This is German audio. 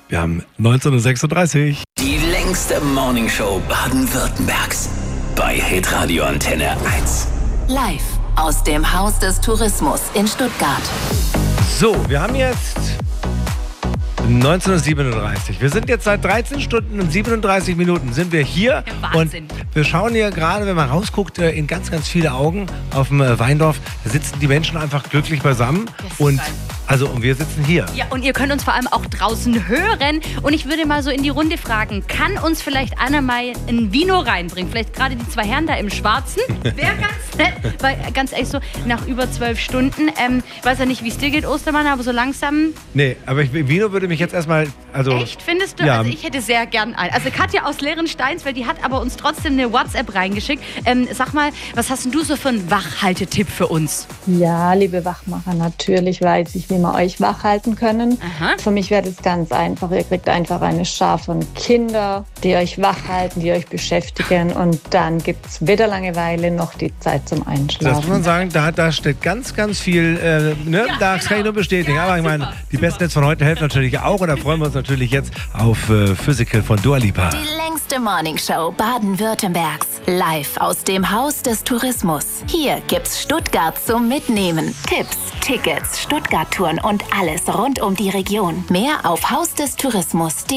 Wir haben 19.36 Uhr. Die längste Morningshow Baden-Württembergs. Bei Hitradio Antenne 1. Live aus dem Haus des Tourismus in Stuttgart. So, wir haben jetzt 19.37 Uhr. Wir sind jetzt seit 13 Stunden und 37 Minuten sind wir hier. Ja, Wahnsinn. Und wir schauen hier gerade, wenn man rausguckt, in ganz, ganz viele Augen auf dem Weindorf. Da sitzen die Menschen einfach glücklich beisammen. Und wir sitzen hier. Ja, und ihr könnt uns vor allem auch draußen hören. Und ich würde mal so in die Runde fragen, kann uns vielleicht Anna mal ein Vino reinbringen? Vielleicht gerade die zwei Herren da im Schwarzen. Wäre ganz nett. Weil, ganz ehrlich so, nach über 12 Stunden, weiß ja nicht, wie es dir geht, Ostermann, aber so langsam... Nee, aber Vino würde mich jetzt erstmal... Echt, findest du? Ja. Also ich hätte sehr gern einen. Also Katja aus Leerensteins, die hat aber uns trotzdem eine WhatsApp reingeschickt. Sag mal, was hast denn du so für einen Wachhaltetipp für uns? Ja, liebe Wachmacher, natürlich weiß ich, wie wir euch wach halten können. Aha. Für mich wäre das ganz einfach. Ihr kriegt einfach eine Schar von Kindern, die euch wach halten, die euch beschäftigen. Und dann gibt es weder Langeweile noch die Zeit zum Einschlafen. Das muss man sagen, da steht ganz, ganz viel, Ja, das kann ich nur bestätigen. Ja, aber ich meine, super, die super. Besten jetzt von heute helfen natürlich auch. Und da freuen wir uns natürlich jetzt auf Physical von Dua Lipa. Die längste Morningshow Baden-Württembergs. Live aus dem Haus des Tourismus. Hier gibt's Stuttgart zum Mitnehmen. Tipps, Tickets, Stuttgart-Touren und alles rund um die Region. Mehr auf hausdestourismus.de.